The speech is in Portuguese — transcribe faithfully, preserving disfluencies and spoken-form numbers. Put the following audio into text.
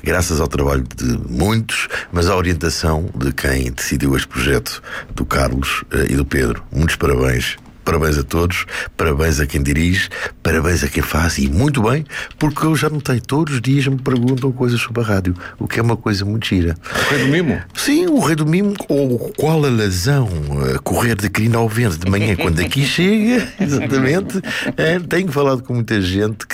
graças ao trabalho de muitos, mas à orientação de quem decidiu este projeto, do Carlos uh, e do Pedro. Muitos parabéns. Parabéns a todos, parabéns a quem dirige, parabéns a quem faz, e muito bem, porque eu já notei, todos os dias me perguntam coisas sobre a rádio, o que é uma coisa muito gira. O Rei do Mimo? Sim, o Rei do Mimo, ou qual a lazão a correr de crina ao vento de manhã quando aqui chega, exatamente. É, tenho falado com muita gente que